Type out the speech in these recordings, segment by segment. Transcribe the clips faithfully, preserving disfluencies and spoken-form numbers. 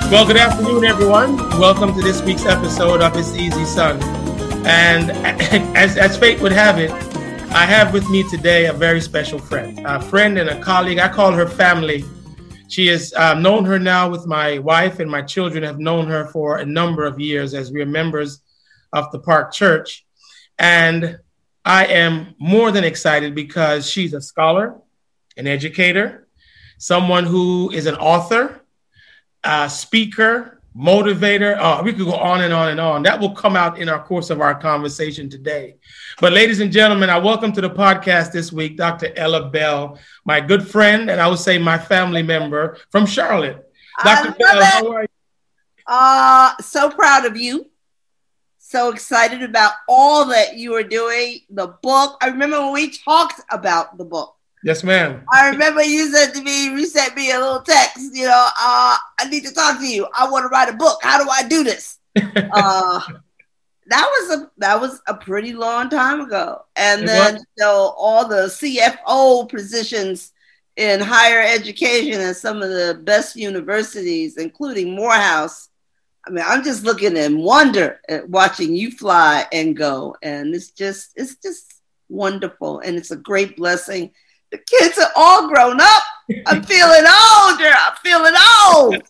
Well, good afternoon, everyone. Welcome to this week's episode of It's Easy Son. And as, as fate would have it, I have with me today a very special friend, a friend and a colleague. I call her family. She has uh, known her now with my wife, and my children have known her for a number of years as we are members of the Park Church. And I am more than excited because she's a scholar, an educator, someone who is an author, Uh, speaker, motivator. Uh, we could go on and on and on. That will come out in our course of our conversation today. But ladies and gentlemen, I welcome to the podcast this week, Doctor Ella Bell, my good friend, and I would say my family member from Charlotte. Doctor Bell, it. how are you? Uh, so proud of you. So excited about all that you are doing. The book. I remember when we talked about the book. Yes, ma'am. I remember you said to me, you sent me a little text, you know, uh, I need to talk to you. I want to write a book. How do I do this? uh, that was a that was a pretty long time ago. And It then was. so all the C F O positions in higher education at some of the best universities, including Morehouse. I mean, I'm just looking in wonder at watching you fly and go. And it's just, it's just wonderful. And it's a great blessing. The kids are all grown up. I'm feeling older. I'm feeling old.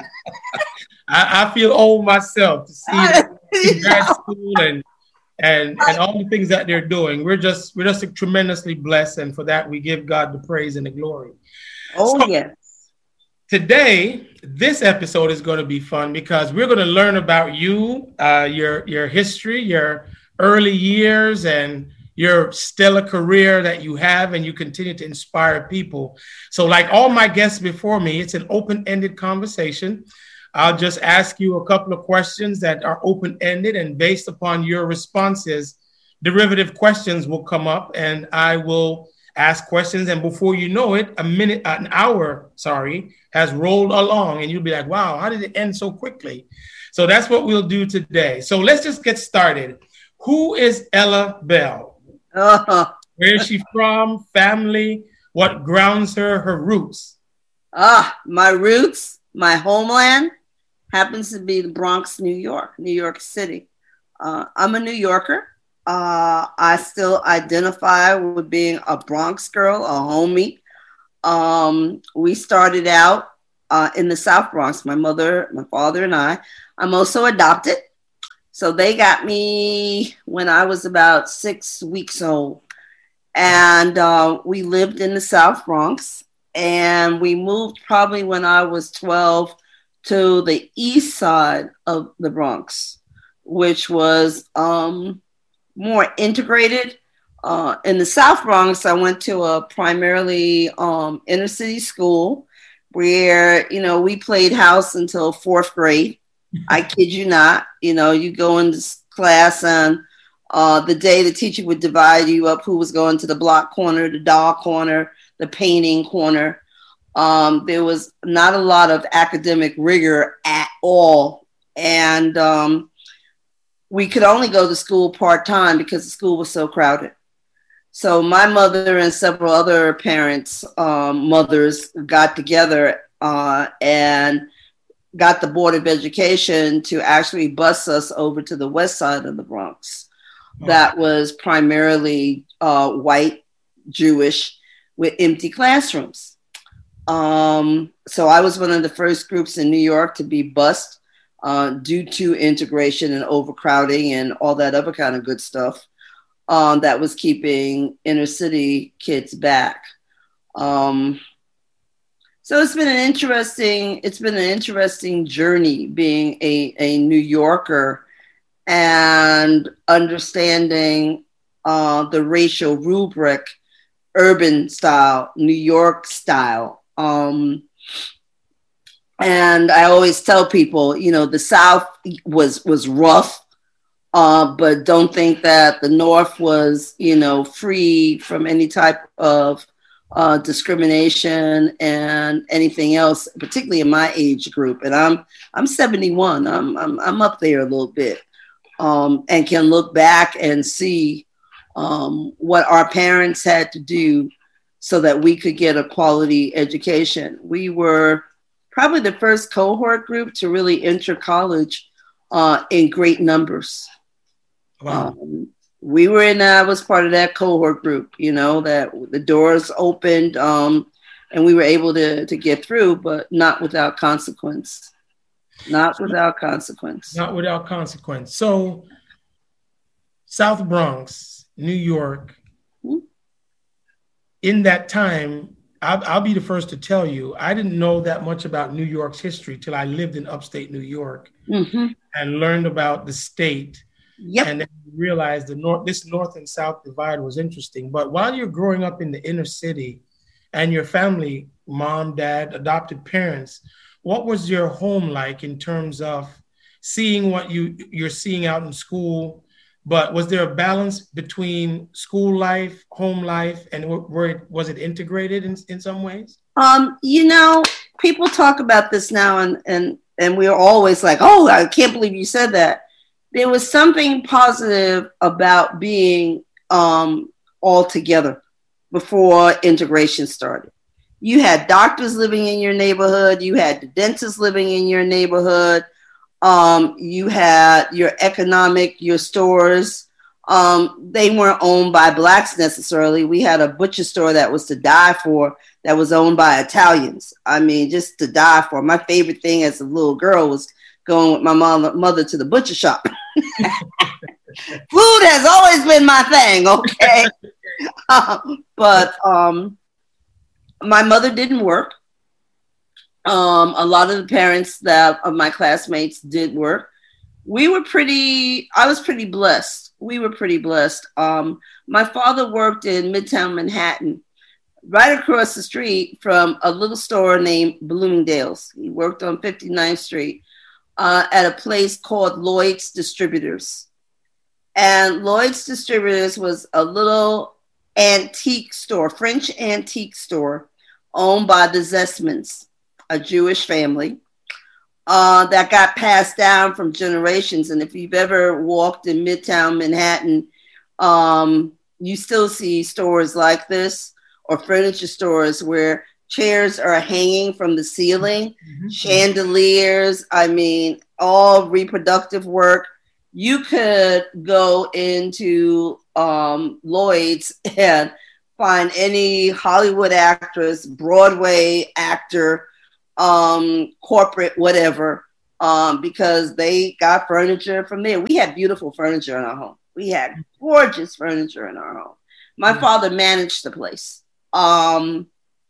I, I feel old myself to see them in grad school and and and all the things that they're doing. We're just we're just tremendously blessed, and for that we give God the praise and the glory. Oh, So, yes. Today, this episode is going to be fun because we're going to learn about you, uh, your your history, your early years, and your stellar career that you have, and you continue to inspire people. So like all my guests before me, it's an open-ended conversation. I'll just ask you a couple of questions that are open-ended, and based upon your responses, derivative questions will come up, and I will ask questions. And before you know it, a minute, an hour, sorry, has rolled along, and you'll be like, wow, how did it end so quickly? So that's what we'll do today. So let's just get started. Who is Ella Bell? Uh, Where is she from? Family? What grounds her? Her roots? ah, my roots, my homeland happens to be the Bronx, New York, New York City. Uh, I'm a New Yorker. Uh, I still identify with being a Bronx girl, a homie. Um, we started out uh, in the South Bronx, my mother, my father, and I. I'm also adopted. So they got me when I was about six weeks old. And uh, we lived in the South Bronx. And we moved probably when I was twelve to the east side of the Bronx, which was um, more integrated. Uh, in the South Bronx, I went to a primarily um, inner city school where, you know, we played house until fourth grade. I kid you not. You know, you go into class and uh, the day the teacher would divide you up who was going to the block corner, the doll corner, the painting corner. Um, there was not a lot of academic rigor at all. And um, we could only go to school part-time because the school was so crowded. So my mother and several other parents, um, mothers got together uh, and got the Board of Education to actually bus us over to the west side of the Bronx. Oh. That was primarily uh, white, Jewish, with empty classrooms. Um, so I was one of the first groups in New York to be bused uh, due to integration and overcrowding and all that other kind of good stuff um, that was keeping inner city kids back. Um, So it's been an interesting, it's been an interesting journey being a, a New Yorker and understanding uh, the racial rubric, urban style, New York style. Um, and I always tell people, you know, the South was was rough, uh, but don't think that the North was, you know, free from any type of uh, discrimination and anything else, particularly in my age group. And I'm I'm seventy-one. I'm I'm I'm up there a little bit, um, and can look back and see um, what our parents had to do so that we could get a quality education. We were probably the first cohort group to really enter college uh, in great numbers. Wow. Um, we were in, I was part of that cohort group, you know, that the doors opened um, and we were able to, to get through, but not without consequence. Not without consequence. Not without consequence. So, South Bronx, New York, mm-hmm. in that time, I'll, I'll be the first to tell you, I didn't know that much about New York's history till I lived in upstate New York mm-hmm. and learned about the state. Yep. And then realized the north, this north and south divide was interesting. But while you're growing up in the inner city and your family, mom, dad, adopted parents, what was your home like in terms of seeing what you, you're seeing out in school? But was there a balance between school life, home life, and were it, was it integrated in, in some ways? Um, you know, people talk about this now and, and, and we're always like, oh, I can't believe you said that. There was something positive about being um, all together before integration started. You had doctors living in your neighborhood. You had the dentists living in your neighborhood. Um, you had your economic, your stores. Um, they weren't owned by Blacks necessarily. We had a butcher store that was to die for, that was owned by Italians. I mean, just to die for. My favorite thing as a little girl was going with my mom, mother to the butcher shop. Food has always been my thing, okay? uh, but um, my mother didn't work. Um, a lot of the parents that of my classmates did work. We were pretty, I was pretty blessed. We were pretty blessed. Um, my father worked in Midtown Manhattan, right across the street from a little store named Bloomingdale's. He worked on fifty-ninth Street. Uh, at a place called Lloyd's Distributors. And Lloyd's Distributors was a little antique store, French antique store, owned by the Zesmans, a Jewish family, uh, that got passed down from generations. And if you've ever walked in Midtown Manhattan, um, you still see stores like this, or furniture stores where chairs are hanging from the ceiling, mm-hmm. chandeliers, I mean, all reproductive work. You could go into um, Lloyd's and find any Hollywood actress, Broadway actor, um, corporate, whatever, um, because they got furniture from there. We had beautiful furniture in our home. We had gorgeous furniture in our home. My mm-hmm. father managed the place. Um,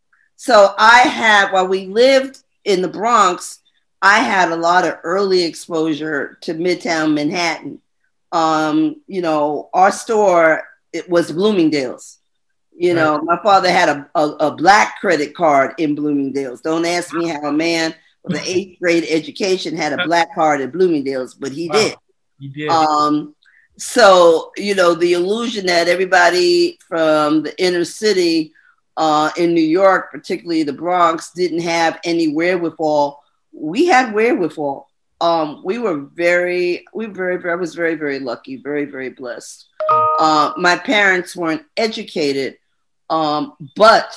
So I had, while we lived in the Bronx, I had a lot of early exposure to Midtown Manhattan. Um, you know, our store, it was Bloomingdale's. You know, right. My father had a, a, a black credit card in Bloomingdale's. Don't ask me how a man with an eighth grade education had a black card at Bloomingdale's, but he wow. did. He did. Um, so, you know, the illusion that everybody from the inner city Uh, in New York, particularly the Bronx, didn't have any wherewithal. We had wherewithal. Um, we were very, we were very, I was very, very lucky, very, very blessed. Uh, my parents weren't educated, um, but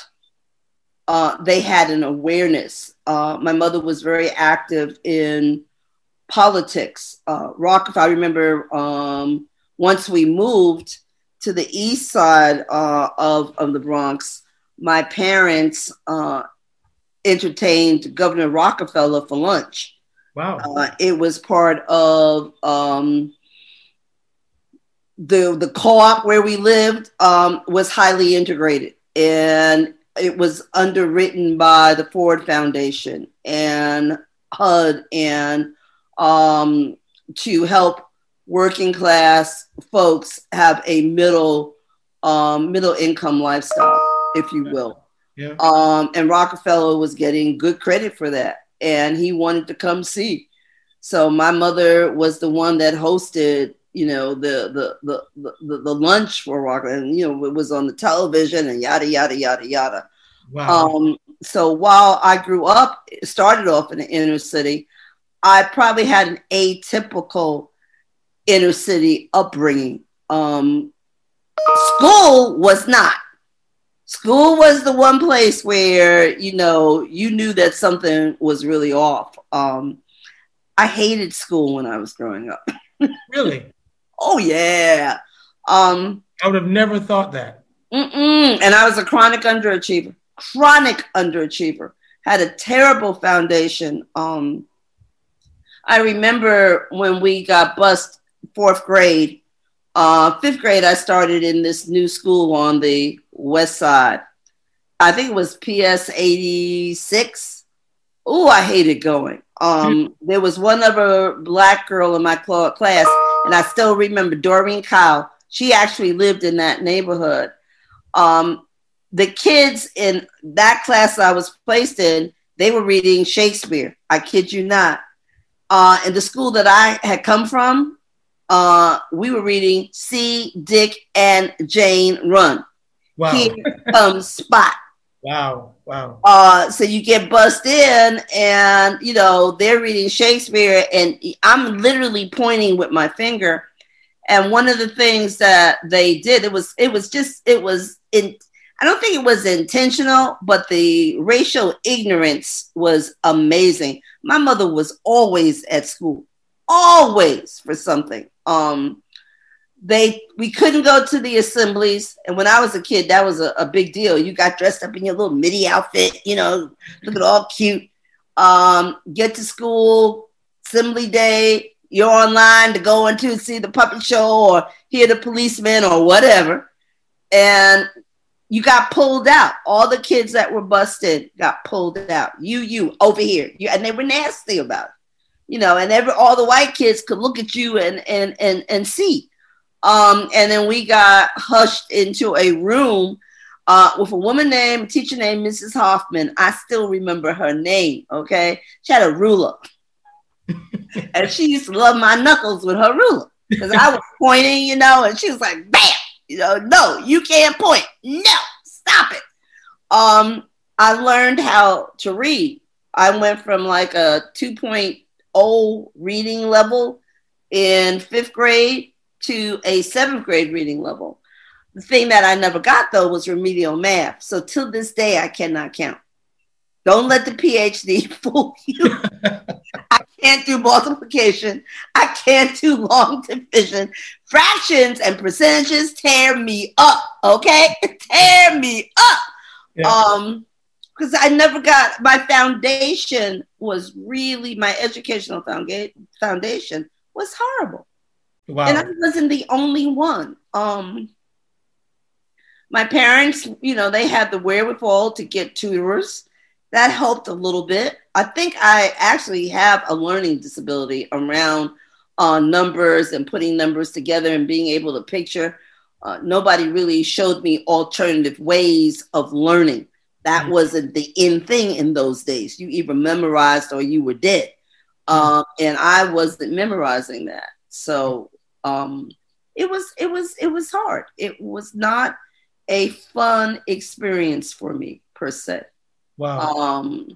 uh, they had an awareness. Uh, my mother was very active in politics. Uh, Rockefeller, I remember um, once we moved to the east side uh, of, of the Bronx, my parents uh, entertained Governor Rockefeller for lunch. Wow. Uh, it was part of um, the, the co-op where we lived um, was highly integrated. And it was underwritten by the Ford Foundation and H U D and um, to help working class folks have a middle um, middle income lifestyle, if you will. Yeah. Um, and Rockefeller was getting good credit for that. And he wanted to come see. So my mother was the one that hosted, you know, the the the the, the lunch for Rockefeller. And, you know, it was on the television and yada, yada, yada, yada. Wow. Um, so while I grew up, started off in the inner city, I probably had an atypical inner city upbringing. Um, school was not. School was the one place where, you know, you knew that something was really off. Um, I hated school when I was growing up. Really? Oh, yeah. Um, I would have never thought that. Mm-mm. And I was a chronic underachiever. Chronic underachiever. Had a terrible foundation. Um, I remember when we got bused fourth grade. Uh, fifth grade, I started in this new school on the west side. I think it was P S eighty-six. Oh, I hated going. Um, there was one other black girl in my cl- class, and I still remember Doreen Kyle. She actually lived in that neighborhood. Um, the kids in that class I was placed in, they were reading Shakespeare. I kid you not. Uh, in the school that I had come from, uh, we were reading See, Dick, and Jane Run. Wow. Here comes Spot. Wow. Wow. Uh, so you get bussed in and, you know, they're reading Shakespeare and I'm literally pointing with my finger. And one of the things that they did, it was, it was just, it was in, I don't think it was intentional, but the racial ignorance was amazing. My mother was always at school, always for something. Um, they, we couldn't go to the assemblies. And when I was a kid, that was a, a big deal. You got dressed up in your little midi outfit, you know, looking all cute. Um, get to school, assembly day, you're online to go into see the puppet show or hear the policeman or whatever. And you got pulled out. All the kids that were busted got pulled out. You, you over here. You, and they were nasty about it. You know, and every all the white kids could look at you and and and, and see. Um, and then we got hushed into a room uh, with a woman named, a teacher named Missus Hoffman. I still remember her name, okay? She had a ruler. And she used to love my knuckles with her ruler. Because I was pointing, you know, and she was like, bam! You know, no, you can't point. No, stop it. Um, I learned how to read. I went from like a two point oh reading level in fifth grade to a seventh grade reading level. The thing that I never got, though, was remedial math. So till this day, I cannot count. Don't let the P H D fool you. I can't do multiplication. I can't do long division. Fractions and percentages tear me up, okay? Tear me up. Yeah. Um, because I never got, my foundation was really, my educational foundation was horrible. Wow. And I wasn't the only one. Um, my parents, you know, they had the wherewithal to get tutors. That helped a little bit. I think I actually have a learning disability around uh, numbers and putting numbers together and being able to picture. Uh, nobody really showed me alternative ways of learning. That mm-hmm. wasn't the in thing in those days. You either memorized or you were dead. Mm-hmm. Um, and I wasn't memorizing that. So um, it was, it was, it was hard. It was not a fun experience for me per se. Wow. Um,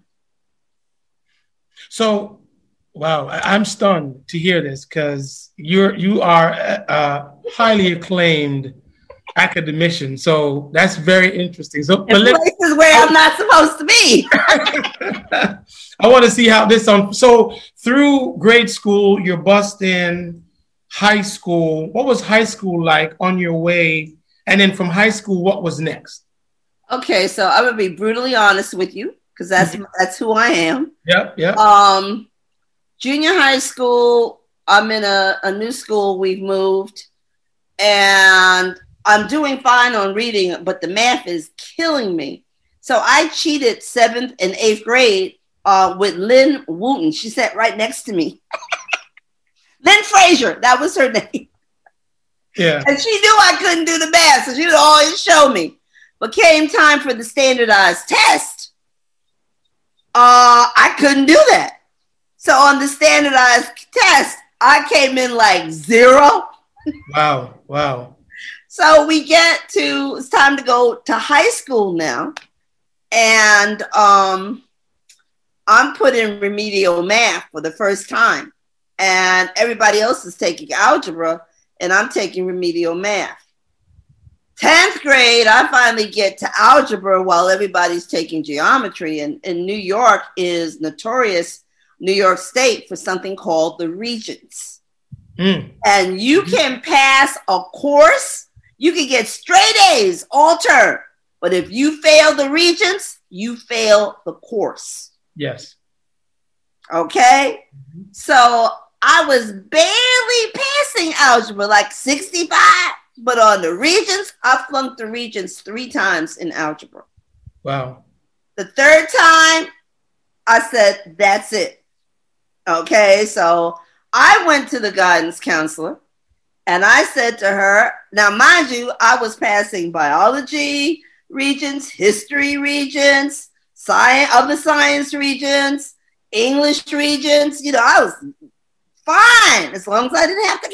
so, wow, I'm stunned to hear this because you're you are a, a highly acclaimed academician. So that's very interesting. So, but places where I'm not supposed to be. I want to see how this on. So through grade school, you're bussed in high school. What was high school like on your way? And then from high school, what was next? Okay, so I'm gonna be brutally honest with you because that's mm-hmm. that's who I am. Yep, yep. Um, junior high school, I'm in a, a new school. We've moved, and I'm doing fine on reading, but the math is killing me. So I cheated seventh and eighth grade uh, with Lynn Wooten. She sat right next to me. Lynn Frazier, that was her name. Yeah, and she knew I couldn't do the math, so she would always show me. But came time for the standardized test, uh, I couldn't do that. So on the standardized test, I came in like zero. Wow, wow. So we get to, it's time to go to high school now. And um, I'm put in remedial math for the first time. And everybody else is taking algebra, and I'm taking remedial math. tenth grade, I finally get to algebra while everybody's taking geometry. And, and New York is notorious, New York State, for something called the Regents. Mm. And you can pass a course, you can get straight A's all term. But if you fail the Regents, you fail the course. Yes. Okay? Mm-hmm. So I was barely passing algebra, like sixty-five. But on the Regents, I flunked the Regents three times in algebra. Wow. The third time, I said, that's it. Okay, so I went to the guidance counselor and I said to her, now mind you, I was passing biology Regents, history Regents, science, other science Regents, English Regents. You know, I was fine as long as I didn't have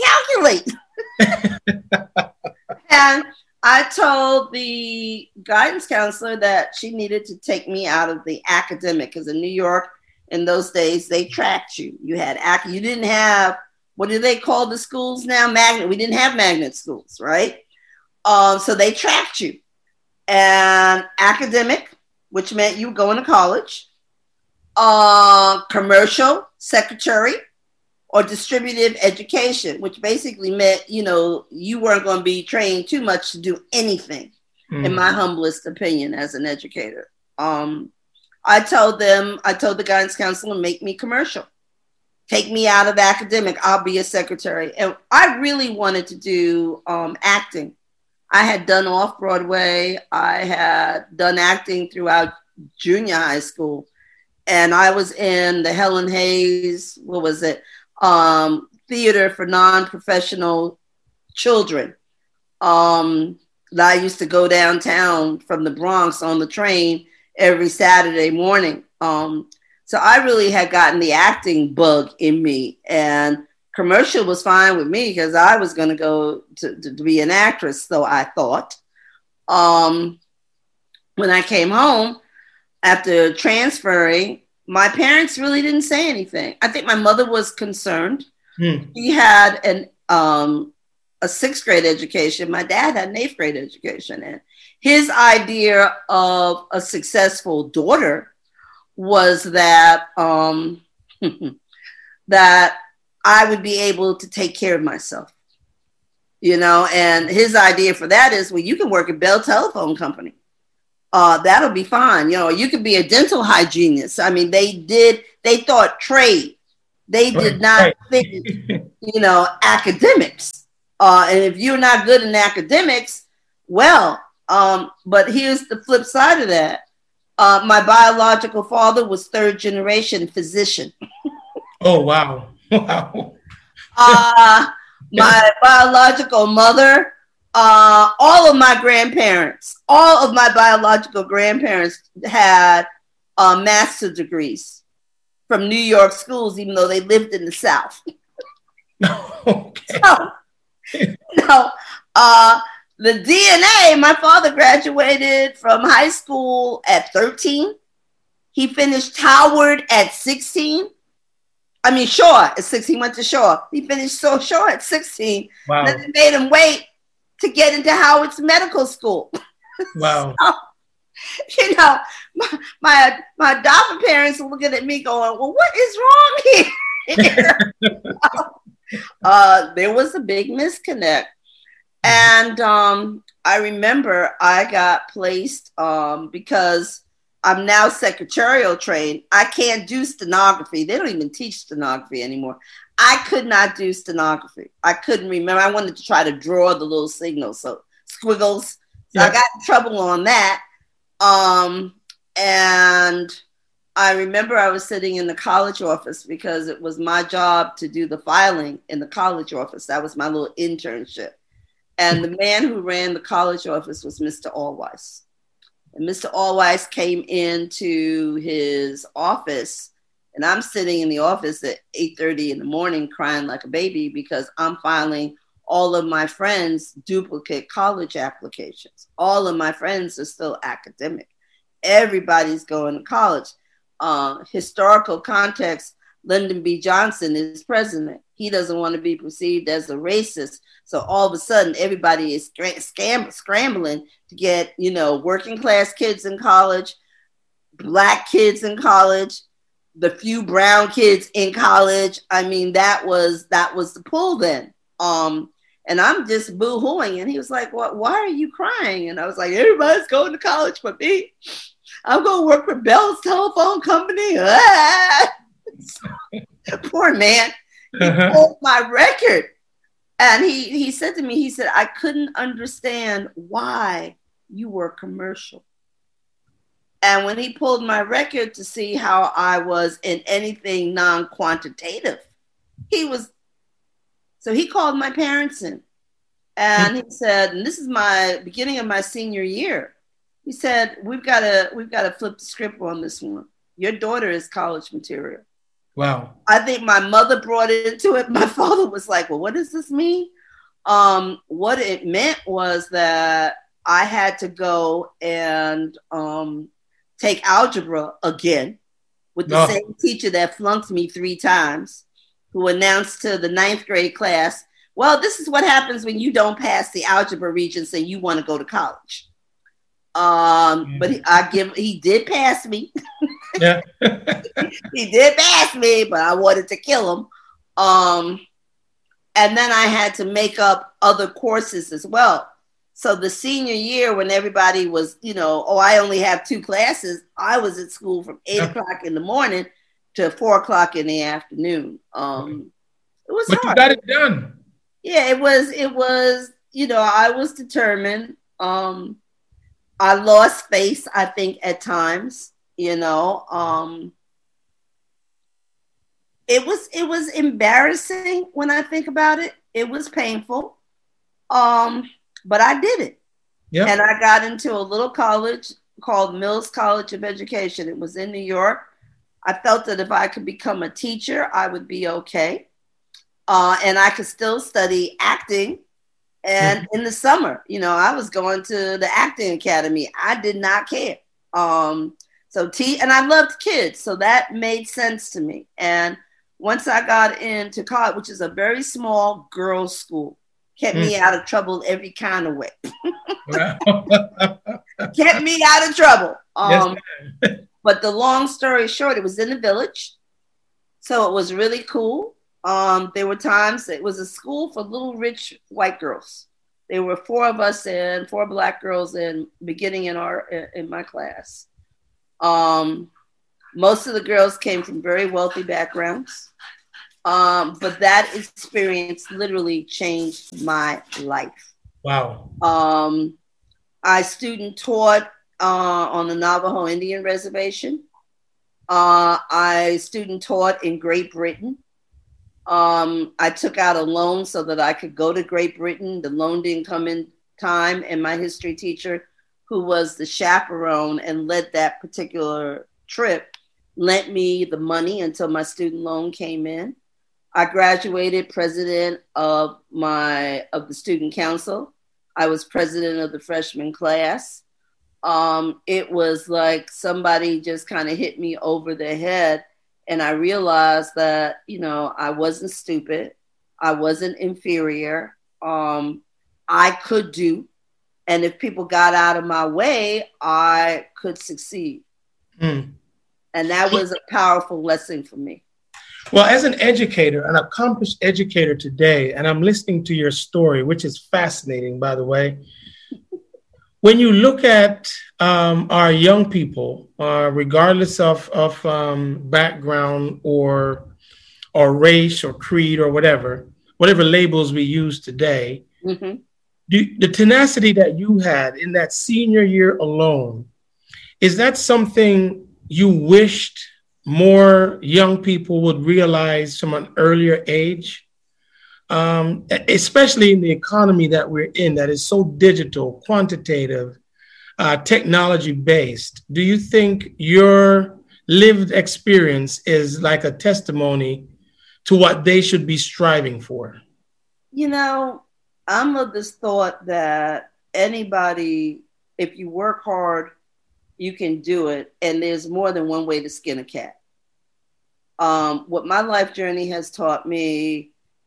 to calculate. And I told the guidance counselor that she needed to take me out of the academic, because in New York in those days, they tracked you. You had, you didn't have, what do they call the schools now? Magnet. We didn't have magnet schools, right? Um, so they tracked you. And academic, which meant you were going to college, uh, commercial, secretary, or distributive education, which basically meant, you know, you weren't going to be trained too much to do anything, mm. in my humblest opinion as an educator. Um, I told them, I told the guidance counselor, make me commercial. Take me out of academic, I'll be a secretary. And I really wanted to do um, acting. I had done off-Broadway. I had done acting throughout junior high school. And I was in the Helen Hayes, what was it? Um, theater for non-professional children. Um, I used to go downtown from the Bronx on the train every Saturday morning. Um, so I really had gotten the acting bug in me, and commercial was fine with me because I was going to go to, to be an actress. So I thought, um, when I came home after transferring, my parents really didn't say anything. I think my mother was concerned. Hmm. She had an um, a sixth grade education. My dad had an eighth grade education. And his idea of a successful daughter was that um, that I would be able to take care of myself. You know, and his idea for that is, well, you can work at Bell Telephone Company. Uh, that'll be fine. You know, you could be a dental hygienist. I mean, they did, they thought trade. They did not right. think, you know, academics. Uh, and if you're not good in academics, well, um, but here's the flip side of that. Uh, my biological father was third generation physician. Oh, wow. Wow. uh, my biological mother, Uh, all of my grandparents, all of my biological grandparents had uh, master's degrees from New York schools, even though they lived in the South. Okay. So, you know, uh, the D N A, my father graduated from high school at thirteen. He finished Howard at sixteen. I mean, Shaw at sixteen, went to Shaw. He finished so Shaw at sixteen. Wow. Then they made him wait to get into Howard's medical school. Wow. So, you know, my, my, my adopted parents were looking at me going, well, what is wrong here? uh, there was a big disconnect. And um, I remember I got placed um, because I'm now secretarial trained. I can't do stenography. They don't even teach stenography anymore. I could not do stenography. I couldn't remember. I wanted to try to draw the little signals, so squiggles. So yeah. I got in trouble on that. Um, and I remember I was sitting in the college office because it was my job to do the filing in the college office. That was my little internship. And the man who ran the college office was Mister Allwise. And Mister Allwise came into his office, and I'm sitting in the office at eight thirty in the morning crying like a baby because I'm filing all of my friends' duplicate college applications. All of my friends are still academic. Everybody's going to college. Uh, historical context, Lyndon B. Johnson is president. he doesn't want to be perceived as a racist. So all of a sudden, everybody is scram- scrambling to get, you know, working class kids in college, black kids in college, the few brown kids in college. I mean, that was that was the pull then. Um, and I'm just boo-hooing. And he was like, "What? Why are you crying?" And I was like, "Everybody's going to college but me. I'm going to work for Bell's Telephone Company." Ah! Poor man. He uh-huh. pulled my record. And he, he said to me, he said, "I couldn't understand why you were commercial." And when he pulled my record to see how I was in anything non-quantitative, he was, so he called my parents in. And he said, and this is my beginning of my senior year. He said, we've got to, we've got to flip the script on this one. Your daughter is college material. Wow. I think my mother brought it into it. My father was like, well, what does this mean? Um, what it meant was that I had to go and um, take algebra again with the no. same teacher that flunked me three times, who announced to the ninth grade class, well, this is what happens when you don't pass the algebra regents and you want to go to college. Um, mm. But he, I give, he did pass me. Yeah. He did pass me, but I wanted to kill him. Um, and then I had to make up other courses as well. So the senior year, when everybody was, you know, oh, I only have two classes, I was at school from eight yeah. o'clock in the morning to four o'clock in the afternoon. Um, it was but hard. You got it done. Yeah, it was, it was, you know, I was determined. Um, I lost face, I think, at times, you know. Um, it was, it was embarrassing when I think about it. It was painful. Um, but I did it. Yep. And I got into a little college called Mills College of Education. It was in New York. I felt that if I could become a teacher, I would be okay. Uh, and I could still study acting. And mm-hmm. in the summer, you know, I was going to the acting academy. I did not care. Um, so te- and I loved kids. So that made sense to me. And once I got into college, which is a very small girls' school, kept mm. me out of trouble every kind of way. Kept me out of trouble. Um, yes, but the long story short, it was in the village. So it was really cool. Um, there were times it was a school for little rich white girls. There were four of us and four black girls in beginning in our in my class. Um, most of the girls came from very wealthy backgrounds. Um, but that experience literally changed my life. Wow. Um, I student taught uh, on the Navajo Indian Reservation. Uh, I student taught in Great Britain. Um, I took out a loan so that I could go to Great Britain. The loan didn't come in time, and my history teacher, who was the chaperone and led that particular trip, lent me the money until my student loan came in. I graduated president of my of the student council. I was president of the freshman class. Um, it was like somebody just kind of hit me over the head. And I realized that, you know, I wasn't stupid. I wasn't inferior. Um, I could do. And if people got out of my way, I could succeed. Mm. And that was a powerful lesson for me. Well, as an educator, an accomplished educator today, and I'm listening to your story, which is fascinating, by the way. When you look at um, our young people, uh, regardless of, of um, background or or race or creed or whatever, whatever labels we use today, mm-hmm. do, the tenacity that you had in that senior year alone, is that something you wished more young people would realize from an earlier age? Um, especially in the economy that we're in, that is so digital, quantitative, uh, technology based. Do you think your lived experience is like a testimony to what they should be striving for? You know, I'm of this thought that anybody, if you work hard, you can do it. And there's more than one way to skin a cat. Um, what my life journey has taught me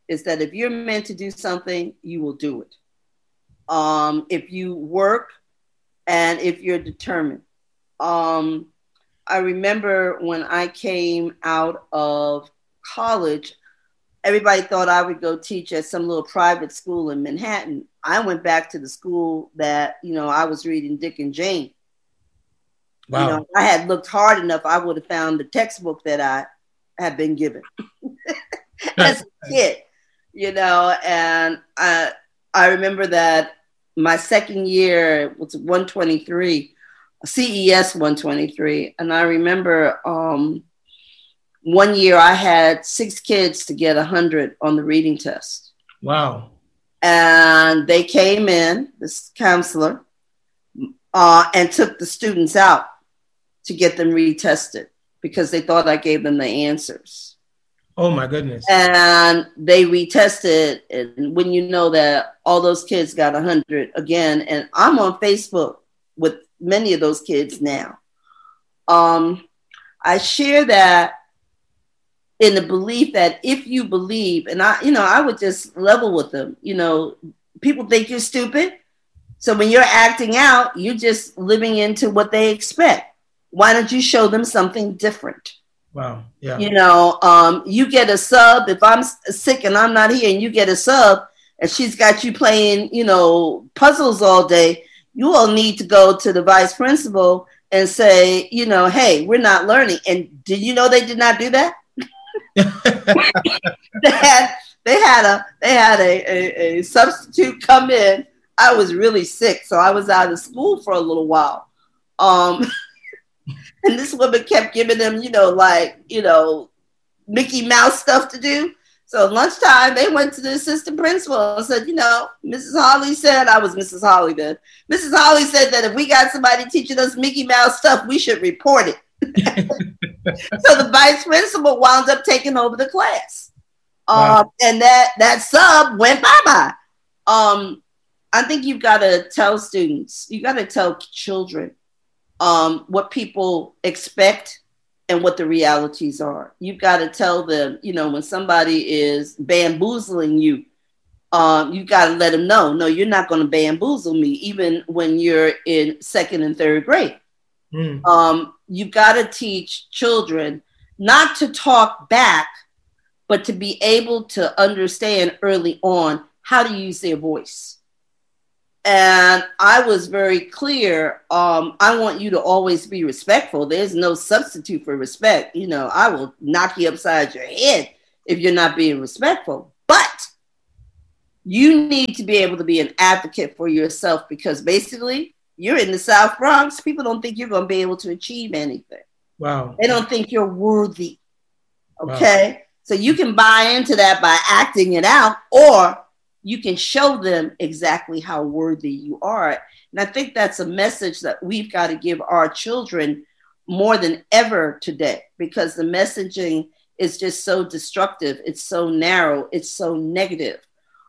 is that if you're meant to do something, you will do it. Um, if you work and if you're determined. Um, I remember when I came out of college, everybody thought I would go teach at some little private school in Manhattan. I went back to the school that, you know, I was reading Dick and Jane. Wow. You know, if I had looked hard enough, I would have found the textbook that I had been given as a kid, you know, and I, I remember that my second year was one twenty-three, C E S one twenty-three. And I remember um, one year I had six kids to get one hundred on the reading test. Wow. And they came in, this counselor, uh, and took the students out to get them retested because they thought I gave them the answers. Oh my goodness. And they retested. And when you know that all those kids got one hundred again, and I'm on Facebook with many of those kids now. Um, I share that in the belief that if you believe, and I, you know, I would just level with them, you know, people think you're stupid. So when you're acting out, you're just living into what they expect. Why don't you show them something different? Wow. Yeah. You know, um, you get a sub. If I'm sick and I'm not here and you get a sub and she's got you playing, you know, puzzles all day, you all need to go to the vice principal and say, you know, hey, we're not learning. And did you know they did not do that? they had they had a they had a, a, a substitute come in. I was really sick, so I was out of school for a little while. Um, and this woman kept giving them, you know, like, you know, Mickey Mouse stuff to do. So lunchtime, they went to the assistant principal and said, you know, Missus Holly said, I was Missus Holly then. Missus Holly said that if we got somebody teaching us Mickey Mouse stuff, we should report it. So the vice principal wound up taking over the class. Wow. Um, and that, that sub went bye-bye. Um, I think you've got to tell students, you got to tell children um, what people expect and what the realities are. You've got to tell them, you know, when somebody is bamboozling you, um, you've got to let them know, no, you're not going to bamboozle me, even when you're in second and third grade. Mm. Um, you've got to teach children not to talk back, but to be able to understand early on how to use their voice. And I was very clear. Um, I want you to always be respectful. There's no substitute for respect. You know, I will knock you upside your head if you're not being respectful. But you need to be able to be an advocate for yourself, because basically you're in the South Bronx. People don't think you're going to be able to achieve anything. Wow. They don't think you're worthy. Okay. Wow. So you can buy into that by acting it out, or you can show them exactly how worthy you are. And I think that's a message that we've got to give our children more than ever today, because the messaging is just so destructive. It's so narrow. It's so negative.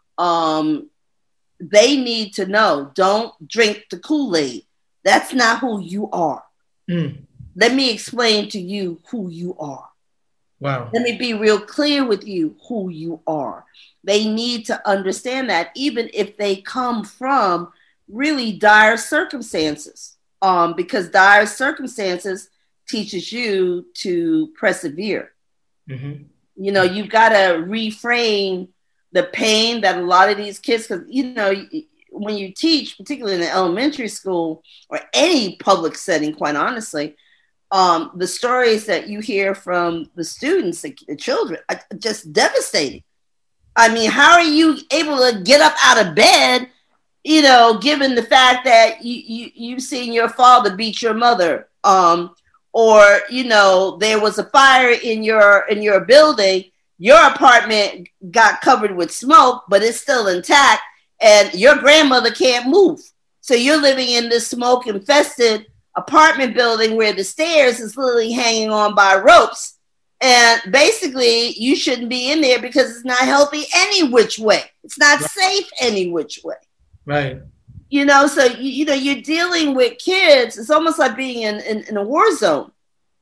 Um, they need to know, don't drink the Kool-Aid. That's not who you are. Mm. Let me explain to you who you are. Wow. Let me be real clear with you who you are. They need to understand that, even if they come from really dire circumstances, um, because dire circumstances teaches you to persevere. Mm-hmm. You know, you've got to reframe the pain that a lot of these kids, because, you know, when you teach, particularly in the elementary school or any public setting, quite honestly, um, the stories that you hear from the students, the, the children, are just devastating. I mean, how are you able to get up out of bed, you know, given the fact that you, you, you've seen your father beat your mother, um, or, you know, there was a fire in your in your building, your apartment got covered with smoke, but it's still intact, and your grandmother can't move. So you're living in this smoke-infested apartment building where the stairs is literally hanging on by ropes. And basically, you shouldn't be in there because it's not healthy any which way. It's not right. safe any which way. Right. You know, so, you, you know, you're dealing with kids. It's almost like being in, in, in a war zone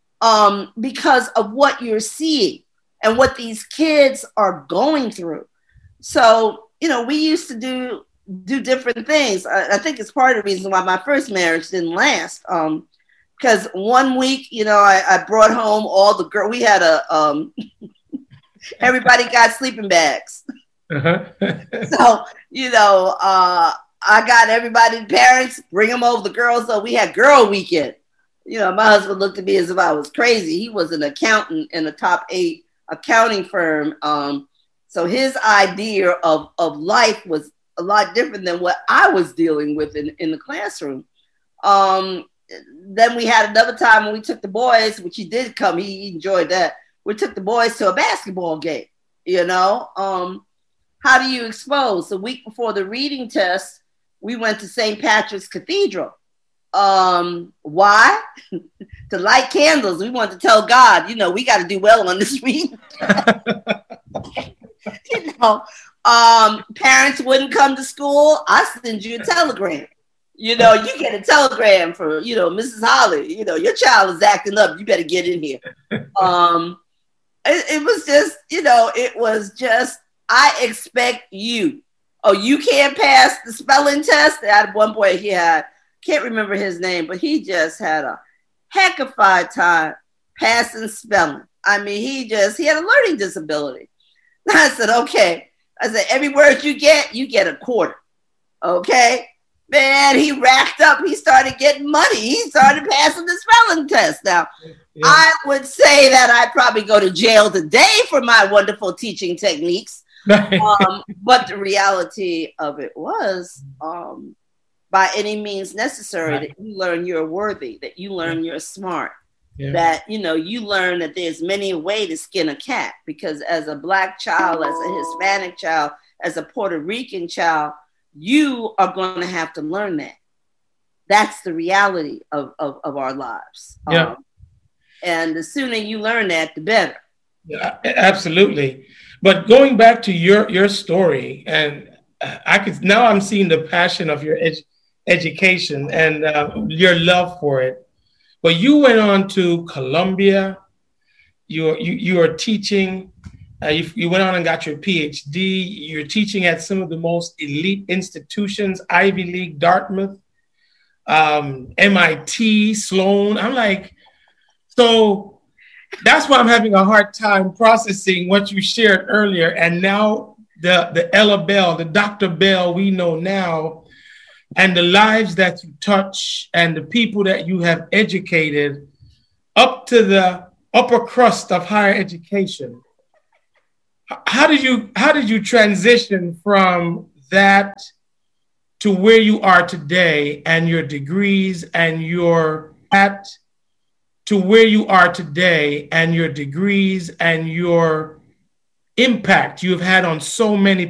um, because of what you're seeing and what these kids are going through. so, you know, we used to do do different things. I, I think it's part of the reason why my first marriage didn't last. Um, because one week, you know, I, I brought home all the girl. We had a um, everybody got sleeping bags. Uh-huh. So, you know, uh, I got everybody's parents, bring them over, the girls. So we had girl weekend. You know, my husband looked at me as if I was crazy. He was an accountant in a top eight accounting firm. Um, so his idea of, of life was a lot different than what I was dealing with in, in the classroom. Um, then we had another time when we took the boys, which he did come, he enjoyed that. We took the boys to a basketball game, you know. Um, how do you expose? The week before the reading test, we went to Saint Patrick's Cathedral. Um, why? To light candles. We wanted to tell God, you know, we got to do well on this reading. You know, um, parents wouldn't come to school. I send you a telegram. You know, you get a telegram for, you know, Missus Holly, you know, your child is acting up. You better get in here. Um, it, it was just, you know, it was just, I expect you. Oh, you can't pass the spelling test? At one point he had, can't remember his name, but he just had a heck of a time passing spelling. I mean, he just, he had a learning disability. I said, okay. I said, every word you get, you get a quarter. Okay. Man, he racked up. He started getting money. He started passing the spelling test. Now, yeah. I would say that I'd probably go to jail today for my wonderful teaching techniques. um, but the reality of it was, um, by any means necessary, right. that you learn you're worthy, that you learn yeah. you're smart, yeah. that, you know, you learn that there's many ways to skin a cat. Because as a Black child, as a Hispanic child, as a Puerto Rican child, you are going to have to learn that. That's the reality of, of, of our lives. Yeah. Um, and the sooner you learn that, the better. Yeah, absolutely. But going back to your, your story, and I could, now I'm seeing the passion of your ed- education and uh, your love for it. But you went on to Columbia. You, you, you are teaching. Uh, you, you went on and got your P H D. You're teaching at some of the most elite institutions, Ivy League, Dartmouth, um, M I T, Sloan. I'm like, so that's why I'm having a hard time processing what you shared earlier. And now the, the Ella Bell, the Doctor Bell we know now, and the lives that you touch and the people that you have educated up to the upper crust of higher education. How did you how did you transition from that to where you are today and your degrees and your at to where you are today and your degrees and your impact you've had on so many